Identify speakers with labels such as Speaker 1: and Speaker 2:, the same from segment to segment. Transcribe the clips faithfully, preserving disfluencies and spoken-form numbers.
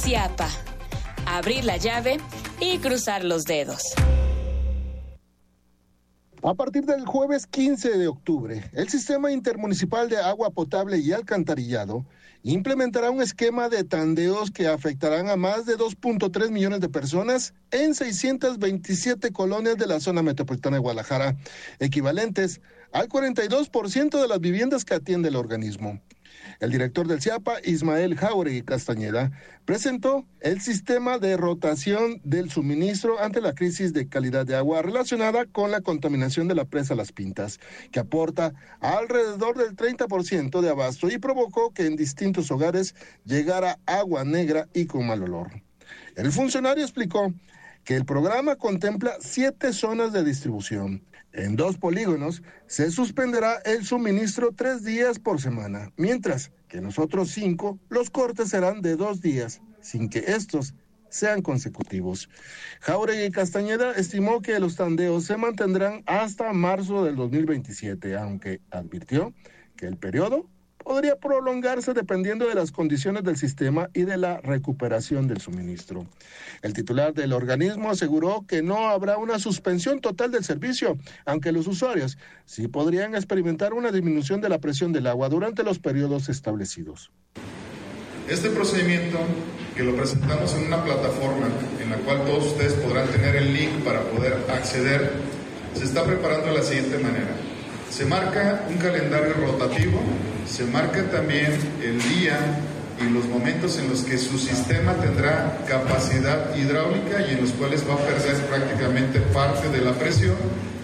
Speaker 1: Ciapa. Abrir la llave y cruzar los dedos.
Speaker 2: A partir del jueves quince de octubre, el Sistema Intermunicipal de Agua Potable y Alcantarillado implementará un esquema de tandeos que afectarán a más de dos punto tres millones de personas en seiscientas veintisiete colonias de la zona metropolitana de Guadalajara, equivalentes al cuarenta y dos por ciento de las viviendas que atiende el organismo. El director del Ciapa, Ismael Jáuregui Castañeda, presentó el sistema de rotación del suministro ante la crisis de calidad de agua relacionada con la contaminación de la presa Las Pintas, que aporta alrededor del treinta por ciento de abasto y provocó que en distintos hogares llegara agua negra y con mal olor. El funcionario explicó que el programa contempla siete zonas de distribución. En dos polígonos se suspenderá el suministro tres días por semana, mientras que en los otros cinco los cortes serán de dos días, sin que estos sean consecutivos. Jáuregui Castañeda estimó que los tandeos se mantendrán hasta marzo del dos mil veintisiete, aunque advirtió que el periodo podría prolongarse dependiendo de las condiciones del sistema y de la recuperación del suministro. El titular del organismo aseguró que no habrá una suspensión total del servicio, aunque los usuarios sí podrían experimentar una disminución de la presión del agua durante los periodos establecidos.
Speaker 3: Este procedimiento, que lo presentamos en una plataforma en la cual todos ustedes podrán tener el link para poder acceder, se está preparando de la siguiente manera. Se marca un calendario rotativo, se marca también el día y los momentos en los que su sistema tendrá capacidad hidráulica y en los cuales va a perder prácticamente parte de la presión.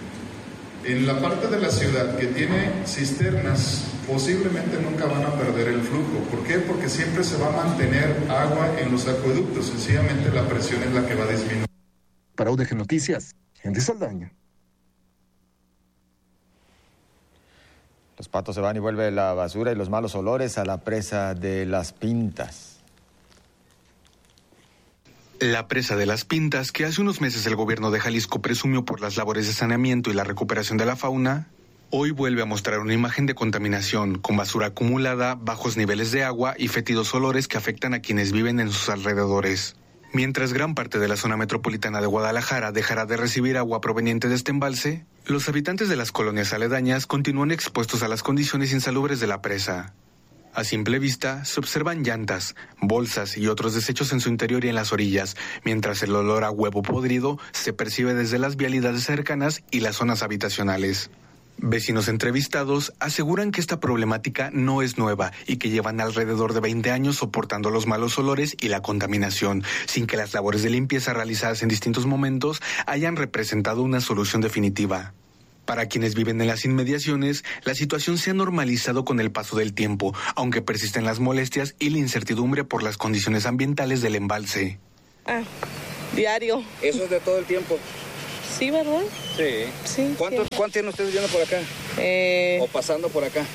Speaker 3: En la parte de la ciudad que tiene cisternas, posiblemente nunca van a perder el flujo. ¿Por qué? Porque siempre se va a mantener agua en los acueductos, sencillamente la presión es la que va a disminuir.
Speaker 2: Para U D G Noticias, Henry Saldaña.
Speaker 4: Los patos se van y vuelve la basura y los malos olores a la presa de Las Pintas.
Speaker 5: La presa de Las Pintas, que hace unos meses el gobierno de Jalisco presumió por las labores de saneamiento y la recuperación de la fauna, hoy vuelve a mostrar una imagen de contaminación, con basura acumulada, bajos niveles de agua y fétidos olores que afectan a quienes viven en sus alrededores. Mientras gran parte de la zona metropolitana de Guadalajara dejará de recibir agua proveniente de este embalse, los habitantes de las colonias aledañas continúan expuestos a las condiciones insalubres de la presa. A simple vista, se observan llantas, bolsas y otros desechos en su interior y en las orillas, mientras el olor a huevo podrido se percibe desde las vialidades cercanas y las zonas habitacionales. Vecinos entrevistados aseguran que esta problemática no es nueva y que llevan alrededor de veinte años soportando los malos olores y la contaminación, sin que las labores de limpieza realizadas en distintos momentos hayan representado una solución definitiva. Para quienes viven en las inmediaciones, la situación se ha normalizado con el paso del tiempo, aunque persisten las molestias y la incertidumbre por las condiciones ambientales del embalse.
Speaker 6: Ah, diario.
Speaker 7: ¿Eso es de todo el tiempo?
Speaker 6: Sí, ¿verdad?
Speaker 7: Sí.
Speaker 6: Sí.
Speaker 7: ¿Cuántos,
Speaker 6: sí.
Speaker 7: ¿Cuántos tienen ustedes viviendo por acá?
Speaker 6: Eh,
Speaker 7: ¿O pasando por acá?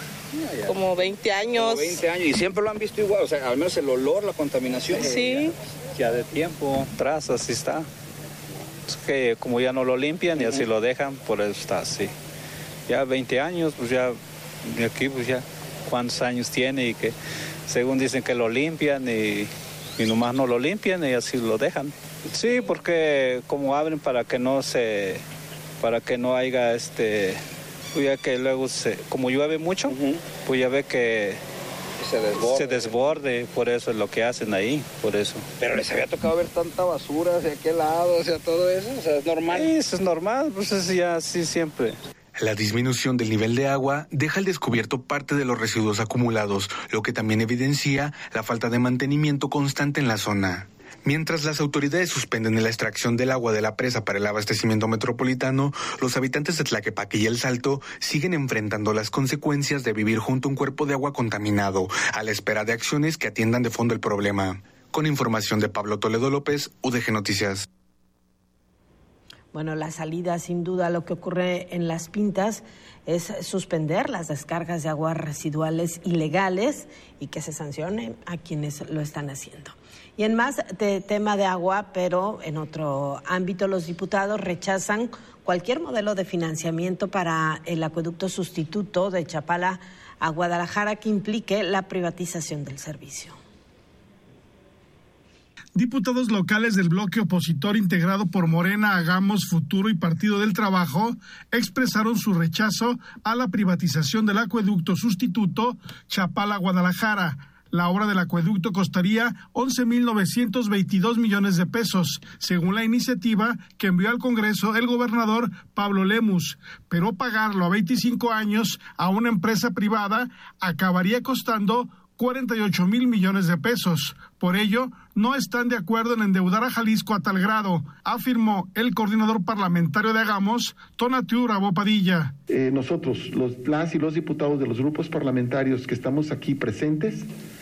Speaker 6: Como veinte años.
Speaker 7: Como veinte años. ¿Y siempre lo han visto igual? O sea, al menos el olor, la contaminación.
Speaker 6: Sí.
Speaker 8: Ya de tiempo atrás así está. Es que como ya no lo limpian y así lo dejan, por eso está así. Ya veinte años, pues ya, de aquí pues ya, ¿cuántos años tiene? Y que según dicen que lo limpian y, y nomás no lo limpian y así lo dejan. Sí, porque como abren para que no se, para que no haya este, pues ya que luego se, como llueve mucho, uh-huh. pues ya ve que
Speaker 7: se desborde.
Speaker 8: se desborde, por eso es lo que hacen ahí, por eso.
Speaker 7: Pero les había tocado ver tanta basura hacia aquel lado, hacia todo eso, o sea, es normal.
Speaker 8: Sí, eso es normal, pues es ya así siempre.
Speaker 5: La disminución del nivel de agua deja al descubierto parte de los residuos acumulados, lo que también evidencia la falta de mantenimiento constante en la zona. Mientras las autoridades suspenden la extracción del agua de la presa para el abastecimiento metropolitano, los habitantes de Tlaquepaque y El Salto siguen enfrentando las consecuencias de vivir junto a un cuerpo de agua contaminado, a la espera de acciones que atiendan de fondo el problema. Con información de Pablo Toledo López, U D G Noticias.
Speaker 9: Bueno, la salida, sin duda, lo que ocurre en Las Pintas es suspender las descargas de aguas residuales ilegales y que se sancionen a quienes lo están haciendo. Y en más de tema de agua, pero en otro ámbito, los diputados rechazan cualquier modelo de financiamiento para el acueducto sustituto de Chapala a Guadalajara que implique la privatización del servicio.
Speaker 10: Diputados locales del bloque opositor integrado por Morena, Hagamos, Futuro y Partido del Trabajo expresaron su rechazo a la privatización del acueducto sustituto Chapala-Guadalajara. La obra del acueducto costaría once mil novecientos veintidós millones de pesos, según la iniciativa que envió al Congreso el gobernador Pablo Lemus, pero pagarlo a veinticinco años a una empresa privada acabaría costando cuarenta y ocho mil millones de pesos. Por ello, no están de acuerdo en endeudar a Jalisco a tal grado, afirmó el coordinador parlamentario de Hagamos, Tonatiuh Bravo Padilla.
Speaker 11: Eh, nosotros, los, las y los diputados de los grupos parlamentarios que estamos aquí presentes,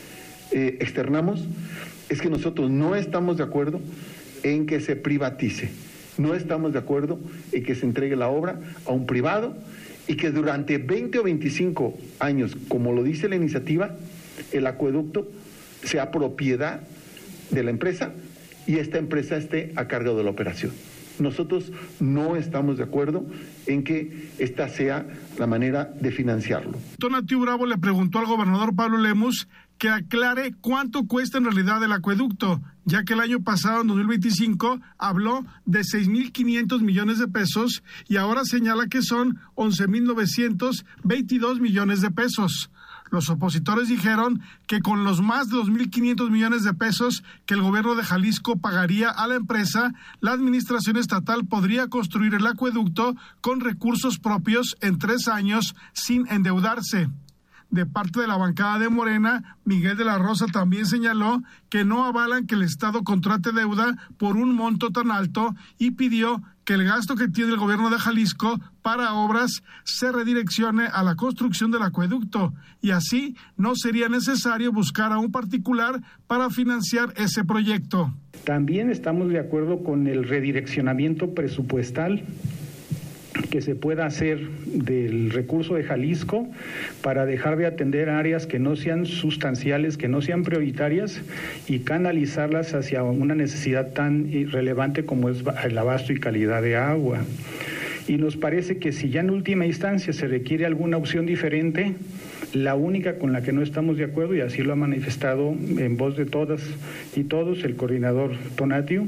Speaker 11: eh, externamos, es que nosotros no estamos de acuerdo en que se privatice, no estamos de acuerdo en que se entregue la obra a un privado y que durante veinte o veinticinco años, como lo dice la iniciativa, el acueducto sea propiedad de la empresa y esta empresa esté a cargo de la operación. Nosotros no estamos de acuerdo en que esta sea la manera de financiarlo.
Speaker 10: Tonatiuh Bravo le preguntó al gobernador Pablo Lemus que aclare cuánto cuesta en realidad el acueducto, ya que el año pasado, en dos mil veinticinco, habló de seis mil quinientos millones de pesos y ahora señala que son once mil novecientos veintidós millones de pesos. Los opositores dijeron que con los más de dos mil quinientos millones de pesos que el gobierno de Jalisco pagaría a la empresa, la administración estatal podría construir el acueducto con recursos propios en tres años sin endeudarse. De parte de la bancada de Morena, Miguel de la Rosa también señaló que no avalan que el Estado contrate deuda por un monto tan alto y pidió que el gasto que tiene el gobierno de Jalisco para obras se redireccione a la construcción del acueducto y así no sería necesario buscar a un particular para financiar ese proyecto.
Speaker 12: También estamos de acuerdo con el redireccionamiento presupuestal que se pueda hacer del recurso de Jalisco para dejar de atender áreas que no sean sustanciales, que no sean prioritarias y canalizarlas hacia una necesidad tan relevante como es el abasto y calidad de agua. Y nos parece que si ya en última instancia se requiere alguna opción diferente, la única con la que no estamos de acuerdo, y así lo ha manifestado en voz de todas y todos el coordinador Tonatiuh,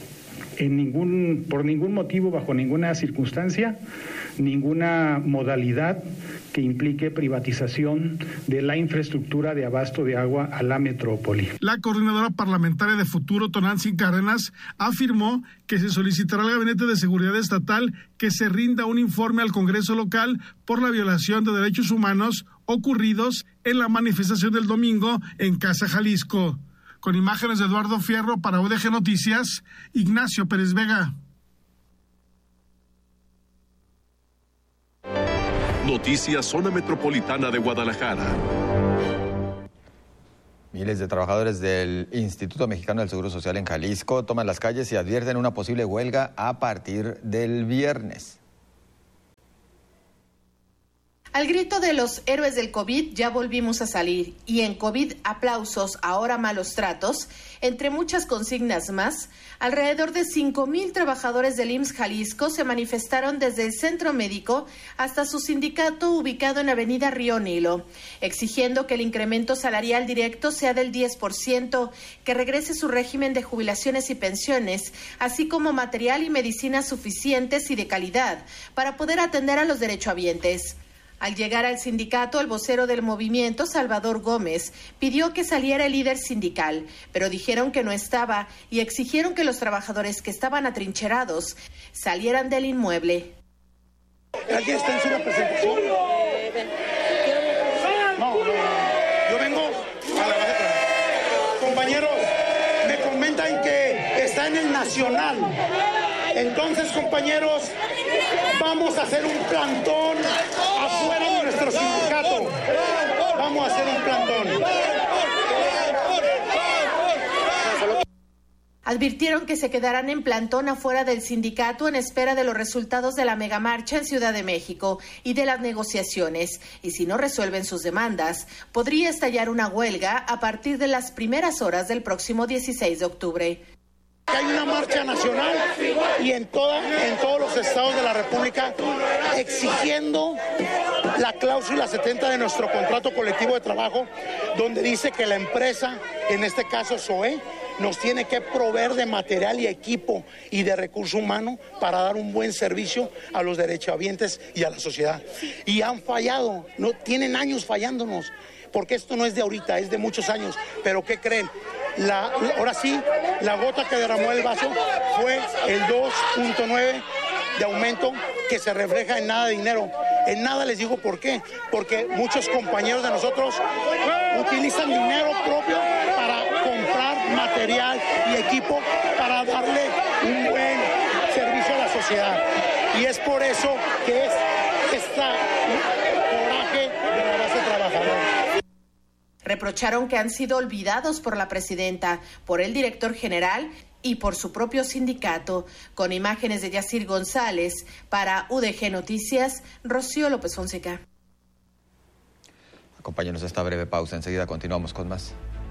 Speaker 12: en ningún, por ningún motivo, bajo ninguna circunstancia, ninguna modalidad que implique privatización de la infraestructura de abasto de agua a la metrópoli.
Speaker 10: La coordinadora parlamentaria de Futuro, Tonantzin Cárdenas, afirmó que se solicitará al Gabinete de Seguridad Estatal que se rinda un informe al Congreso local por la violación de derechos humanos ocurridos en la manifestación del domingo en Casa Jalisco. Con imágenes de Eduardo Fierro para U D G Noticias, Ignacio Pérez Vega.
Speaker 13: Noticias Zona Metropolitana de Guadalajara.
Speaker 4: Miles de trabajadores del Instituto Mexicano del Seguro Social en Jalisco toman las calles y advierten una posible huelga a partir del viernes.
Speaker 14: Al grito de los héroes del COVID ya volvimos a salir y en COVID aplausos, ahora malos tratos, entre muchas consignas más, alrededor de cinco mil trabajadores del I M S S Jalisco se manifestaron desde el centro médico hasta su sindicato ubicado en Avenida Río Nilo, exigiendo que el incremento salarial directo sea del diez por ciento, que regrese su régimen de jubilaciones y pensiones, así como material y medicinas suficientes y de calidad para poder atender a los derechohabientes. Al llegar al sindicato, el vocero del movimiento, Salvador Gómez, pidió que saliera el líder sindical, pero dijeron que no estaba y exigieron que los trabajadores que estaban atrincherados salieran del inmueble.
Speaker 15: ¿Alguien está en su representación? No, no, yo vengo a la bajeta. Compañeros, me comentan que está en el Nacional. Entonces, compañeros, vamos a hacer un plantón afuera de nuestro sindicato. Vamos a hacer un plantón.
Speaker 14: Advirtieron que se quedarán en plantón afuera del sindicato en espera de los resultados de la megamarcha en Ciudad de México y de las negociaciones. Y si no resuelven sus demandas, podría estallar una huelga a partir de las primeras horas del próximo dieciséis de octubre.
Speaker 15: Hay una marcha nacional y en, toda, en todos los estados de la República exigiendo la cláusula setenta de nuestro contrato colectivo de trabajo, donde dice que la empresa, en este caso S O E, nos tiene que proveer de material y equipo y de recurso humano para dar un buen servicio a los derechohabientes y a la sociedad. Y han fallado, no tienen años fallándonos, porque esto no es de ahorita, es de muchos años. Pero ¿qué creen? La, la, ahora sí, la gota que derramó el vaso fue el dos punto nueve de aumento, que se refleja en nada de dinero. En nada les digo por qué, porque muchos compañeros de nosotros utilizan dinero propio para comprar material y equipo para darle un buen servicio a la sociedad. Y es por eso que es este coraje de la base trabajadora.
Speaker 14: Reprocharon que han sido olvidados por la presidenta, por el director general y por su propio sindicato. Con imágenes de Yacir González, para U D G Noticias, Rocío López Fonseca.
Speaker 4: Acompáñenos a esta breve pausa, enseguida continuamos con más.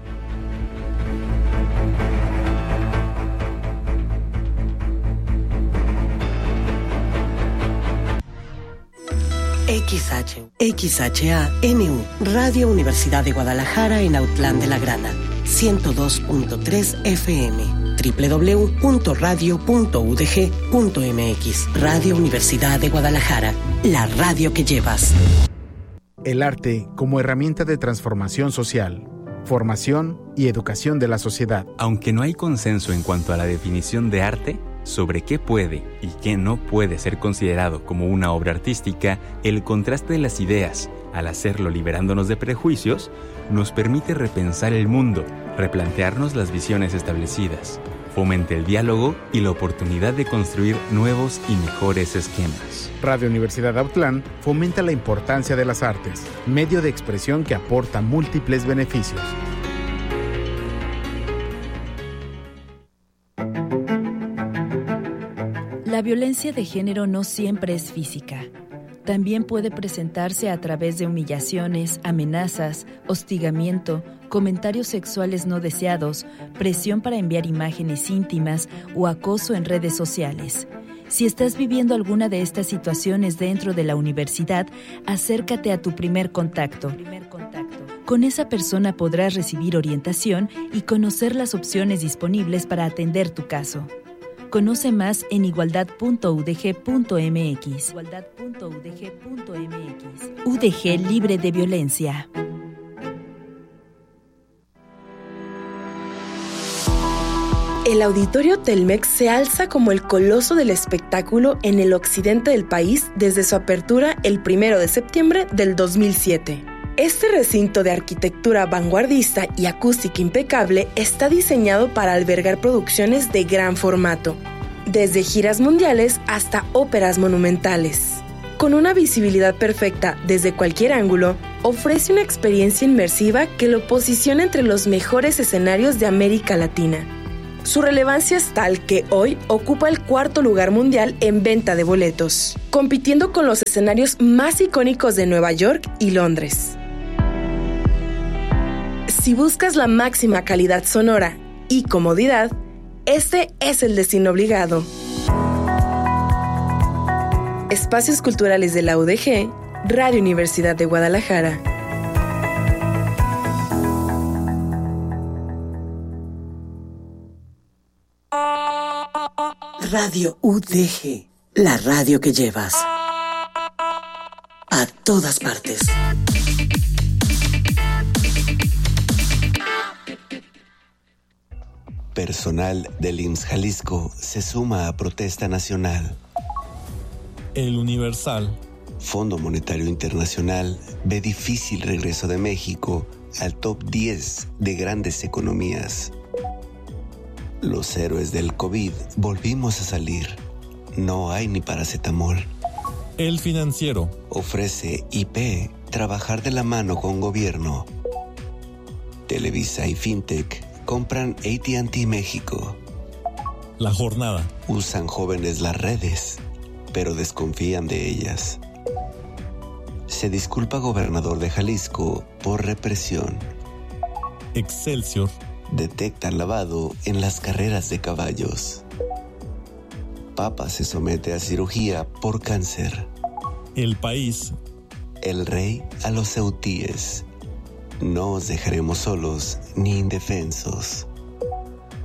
Speaker 16: X H, X H A N U, Radio Universidad de Guadalajara en Autlán de la Grana, ciento dos punto tres F M, doble u doble u doble u punto radio punto u d g punto m x. Radio Universidad de Guadalajara, la radio que llevas.
Speaker 17: El arte como herramienta de transformación social, formación y educación de la sociedad.
Speaker 18: Aunque no hay consenso en cuanto a la definición de arte, sobre qué puede y qué no puede ser considerado como una obra artística, el contraste de las ideas, al hacerlo liberándonos de prejuicios, nos permite repensar el mundo, replantearnos las visiones establecidas, fomenta el diálogo y la oportunidad de construir nuevos y mejores esquemas.
Speaker 17: Radio Universidad Autlán fomenta la importancia de las artes, medio de expresión que aporta múltiples beneficios.
Speaker 19: La violencia de género no siempre es física. También puede presentarse a través de humillaciones, amenazas, hostigamiento, comentarios sexuales no deseados, presión para enviar imágenes íntimas o acoso en redes sociales. Si estás viviendo alguna de estas situaciones dentro de la universidad, acércate a tu primer contacto. Con esa persona podrás recibir orientación y conocer las opciones disponibles para atender tu caso. Conoce más en igualdad punto u d g punto m x. igualdad punto u d g punto m x. U D G libre de violencia.
Speaker 20: El Auditorio Telmex se alza como el coloso del espectáculo en el occidente del país desde su apertura el primero de septiembre del dos mil siete. Este recinto de arquitectura vanguardista y acústica impecable está diseñado para albergar producciones de gran formato, desde giras mundiales hasta óperas monumentales. Con una visibilidad perfecta desde cualquier ángulo, ofrece una experiencia inmersiva que lo posiciona entre los mejores escenarios de América Latina. Su relevancia es tal que hoy ocupa el cuarto lugar mundial en venta de boletos, compitiendo con los escenarios más icónicos de Nueva York y Londres. Si buscas la máxima calidad sonora y comodidad, este es el destino obligado. Espacios Culturales de la U D G, Radio Universidad de Guadalajara.
Speaker 16: Radio U D G, la radio que llevas. A todas partes.
Speaker 21: Personal del I M S S Jalisco se suma a protesta nacional.
Speaker 22: El Universal.
Speaker 21: Fondo Monetario Internacional ve difícil regreso de México al top diez de grandes economías. Los héroes del COVID volvimos a salir. No hay ni paracetamol.
Speaker 22: El Financiero.
Speaker 21: Ofrece I P trabajar de la mano con gobierno. Televisa y Fintech compran A T and T México.
Speaker 22: La Jornada.
Speaker 21: Usan jóvenes las redes, pero desconfían de ellas. Se disculpa gobernador de Jalisco por represión.
Speaker 22: Excelsior.
Speaker 21: Detectan lavado en las carreras de caballos. Papa se somete a cirugía por cáncer.
Speaker 22: El País.
Speaker 21: El rey a los houthíes. No os dejaremos solos ni indefensos.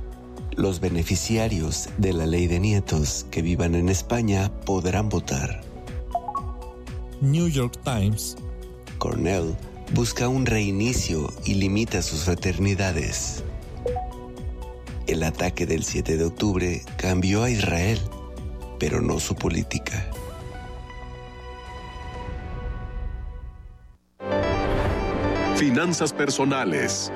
Speaker 21: Los beneficiarios de la ley de nietos que vivan en España podrán votar.
Speaker 22: New York Times.
Speaker 21: Cornell busca un reinicio y limita sus fraternidades. El ataque del siete de octubre cambió a Israel, pero no su política.
Speaker 13: Finanzas personales.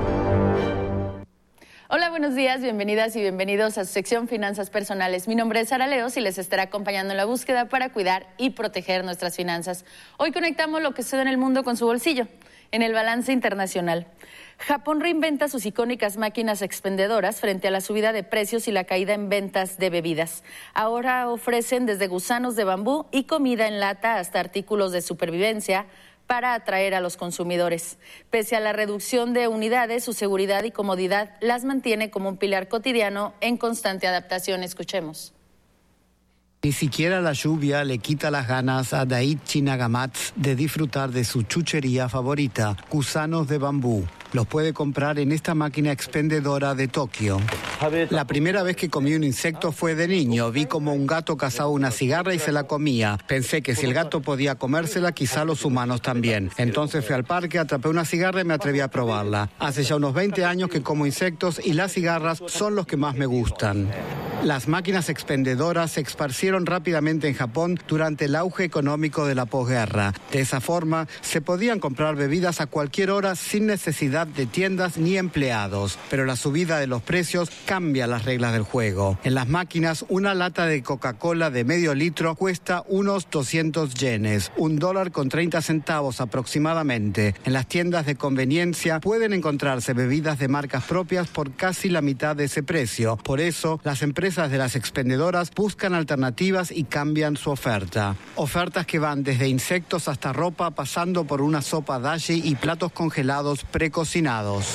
Speaker 1: Hola, buenos días, bienvenidas y bienvenidos a su sección Finanzas Personales. Mi nombre es Sara Leos y les estará acompañando en la búsqueda para cuidar y proteger nuestras finanzas. Hoy conectamos lo que sucede en el mundo con su bolsillo, en el balance internacional. Japón reinventa sus icónicas máquinas expendedoras frente a la subida de precios y la caída en ventas de bebidas. Ahora ofrecen desde gusanos de bambú y comida en lata hasta artículos de supervivencia para atraer a los consumidores. Pese a la reducción de unidades, su seguridad y comodidad las mantiene como un pilar cotidiano en constante adaptación. Escuchemos.
Speaker 3: Ni siquiera la lluvia le quita las ganas a Daichi Nagamatsu de disfrutar de su chuchería favorita, gusanos de bambú. Los puede comprar en esta máquina expendedora de Tokio. La primera vez que comí un insecto fue de niño. Vi como un gato cazaba una cigarra y se la comía. Pensé que si el gato podía comérsela, quizá los humanos también. Entonces fui al parque, atrapé una cigarra y me atreví a probarla. Hace ya unos veinte años que como insectos y las cigarras son los que más me gustan. Las máquinas expendedoras se esparcieron rápidamente en Japón durante el auge económico de la posguerra. De esa forma, se podían comprar bebidas a cualquier hora sin necesidad de tiendas ni empleados. Pero la subida de los precios cambia las reglas del juego. En las máquinas, una lata de Coca-Cola de medio litro cuesta unos doscientos yenes, un dólar con treinta centavos aproximadamente. En las tiendas de conveniencia pueden encontrarse bebidas de marcas propias por casi la mitad de ese precio. Por eso, las empresas de las expendedoras buscan alternativas y cambian su oferta. Ofertas que van desde insectos hasta ropa, pasando por una sopa dashi y platos congelados precocinados.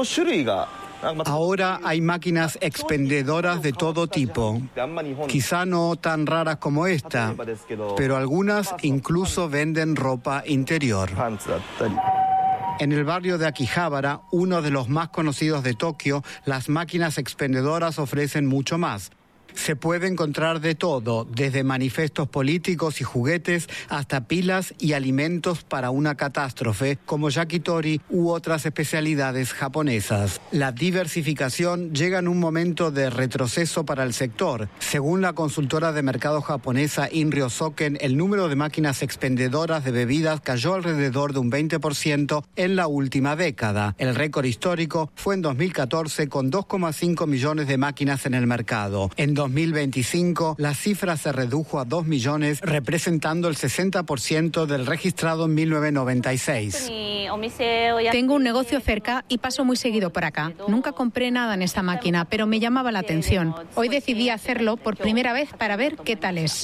Speaker 3: Ahora hay máquinas expendedoras de todo tipo, quizá no tan raras como esta, pero algunas incluso venden ropa interior. En el barrio de Akihabara, uno de los más conocidos de Tokio, las máquinas expendedoras ofrecen mucho más. Se puede encontrar de todo, desde manifestos políticos y juguetes hasta pilas y alimentos para una catástrofe, como yakitori u otras especialidades japonesas. La diversificación llega en un momento de retroceso para el sector. Según la consultora de mercado japonesa Inryo Soken, el número de máquinas expendedoras de bebidas cayó alrededor de un veinte por ciento en la última década. El récord histórico fue en dos mil catorce con dos coma cinco millones de máquinas en el mercado. En dos mil veinticinco, la cifra se redujo a dos millones, representando el sesenta por ciento del registrado en mil novecientos noventa y seis.
Speaker 23: Tengo un negocio cerca y paso muy seguido por acá. Nunca compré nada en esta máquina, pero me llamaba la atención. Hoy decidí hacerlo por primera vez para ver qué tal es.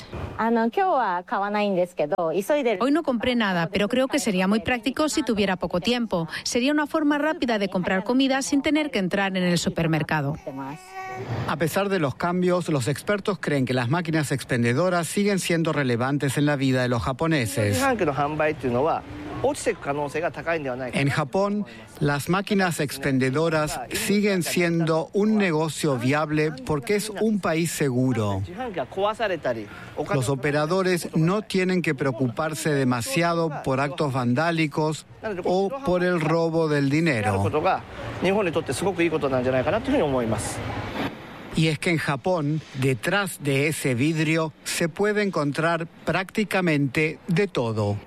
Speaker 23: Hoy no compré nada, pero creo que sería muy práctico si tuviera poco tiempo. Sería una forma rápida de comprar comida sin tener que entrar en el supermercado.
Speaker 3: A pesar de los cambios, los expertos creen que las máquinas expendedoras siguen siendo relevantes en la vida de los japoneses. En Japón, las máquinas expendedoras siguen siendo un negocio viable porque es un país seguro. Los operadores no tienen que preocuparse demasiado por actos vandálicos o por el robo del dinero. Y es que en Japón, detrás de ese vidrio, se puede encontrar prácticamente de todo.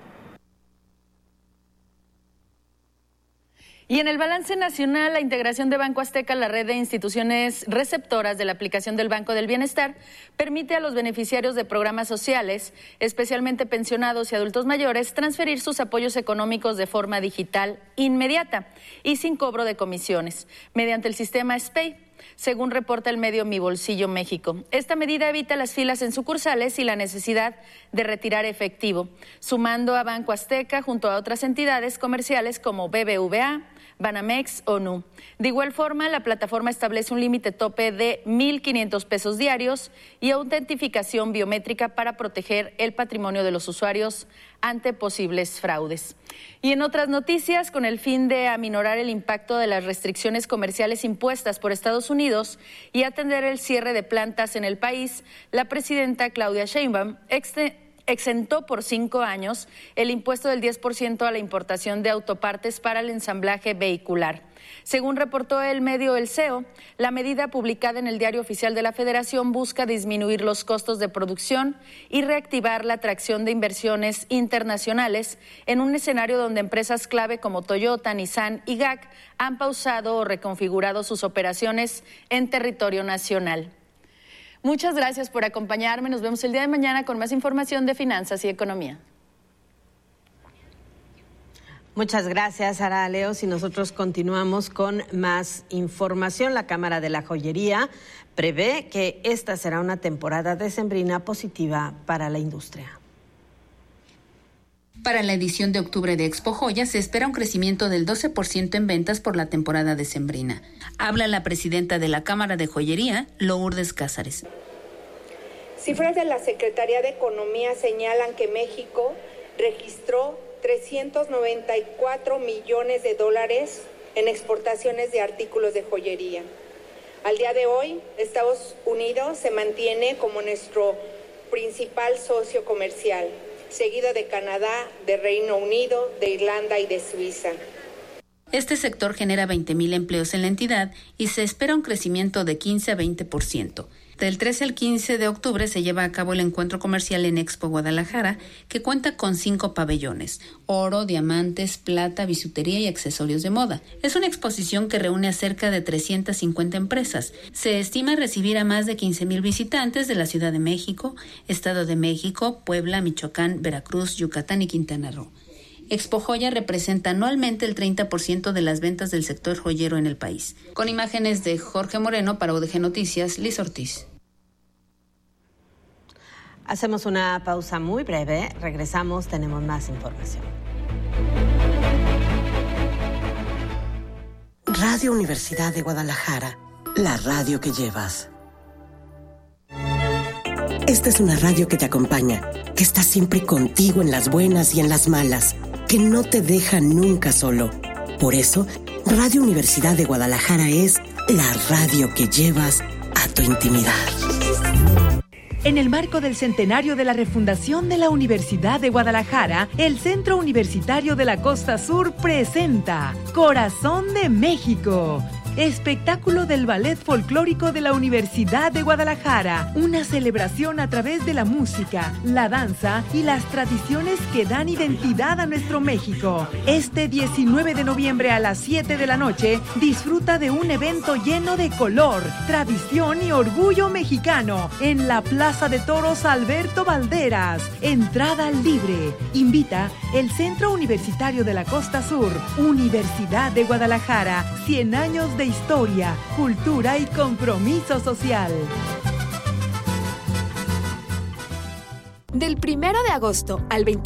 Speaker 1: Y en el balance nacional, la integración de Banco Azteca a la red de instituciones receptoras de la aplicación del Banco del Bienestar permite a los beneficiarios de programas sociales, especialmente pensionados y adultos mayores, transferir sus apoyos económicos de forma digital inmediata y sin cobro de comisiones, mediante el sistema SPEI, según reporta el medio Mi Bolsillo México. Esta medida evita las filas en sucursales y la necesidad de retirar efectivo, sumando a Banco Azteca junto a otras entidades comerciales como B B V A, Banamex o Nu. De igual forma, la plataforma establece un límite tope de mil quinientos pesos diarios y autentificación biométrica para proteger el patrimonio de los usuarios ante posibles fraudes. Y en otras noticias, con el fin de aminorar el impacto de las restricciones comerciales impuestas por Estados Unidos y atender el cierre de plantas en el país, la presidenta Claudia Sheinbaum exentó por cinco años el impuesto del diez por ciento a la importación de autopartes para el ensamblaje vehicular. Según reportó el medio El C E O, la medida publicada en el Diario Oficial de la Federación busca disminuir los costos de producción y reactivar la atracción de inversiones internacionales en un escenario donde empresas clave como Toyota, Nissan y G A C han pausado o reconfigurado sus operaciones en territorio nacional. Muchas gracias por acompañarme. Nos vemos el día de mañana con más información de finanzas y economía.
Speaker 9: Muchas gracias, Sara Leos, y nosotros continuamos con más información. La Cámara de la Joyería prevé que esta será una temporada decembrina positiva para la industria.
Speaker 2: Para la edición de octubre de Expo Joya se espera un crecimiento del doce por ciento en ventas por la temporada decembrina. Habla la presidenta de la Cámara de Joyería, Lourdes Cázares.
Speaker 6: Cifras de la Secretaría de Economía señalan que México registró trescientos noventa y cuatro millones de dólares en exportaciones de artículos de joyería. Al día de hoy, Estados Unidos se mantiene como nuestro principal socio comercial, seguido de Canadá, de Reino Unido, de Irlanda y de Suiza.
Speaker 2: Este sector genera veinte mil empleos en la entidad y se espera un crecimiento de quince a veinte por ciento. Del trece al quince de octubre se lleva a cabo el encuentro comercial en Expo Guadalajara, que cuenta con cinco pabellones: oro, diamantes, plata, bisutería y accesorios de moda. Es una exposición que reúne a cerca de trescientas cincuenta empresas. Se estima recibir a más de quince mil visitantes de la Ciudad de México, Estado de México, Puebla, Michoacán, Veracruz, Yucatán y Quintana Roo. Expo Joya representa anualmente el treinta por ciento de las ventas del sector joyero en el país. Con imágenes de Jorge Moreno para U D G Noticias, Liz Ortiz.
Speaker 9: Hacemos una pausa muy breve, regresamos, tenemos más información.
Speaker 16: Radio Universidad de Guadalajara, la radio que llevas. Esta es una radio que te acompaña, que está siempre contigo en las buenas y en las malas, que no te deja nunca solo. Por eso, Radio Universidad de Guadalajara es la radio que llevas a tu intimidad.
Speaker 7: En el marco del centenario de la refundación de la Universidad de Guadalajara, el Centro Universitario de la Costa Sur presenta Corazón de México, espectáculo del Ballet Folclórico de la Universidad de Guadalajara, una celebración a través de la música, la danza y las tradiciones que dan identidad a nuestro México. Este diecinueve de noviembre a las siete de la noche, disfruta de un evento lleno de color, tradición y orgullo mexicano en la Plaza de Toros Alberto Valderas. Entrada libre. Invita el Centro Universitario de la Costa Sur, Universidad de Guadalajara, cien años de historia, cultura y compromiso social.
Speaker 24: Del primero de agosto al veinte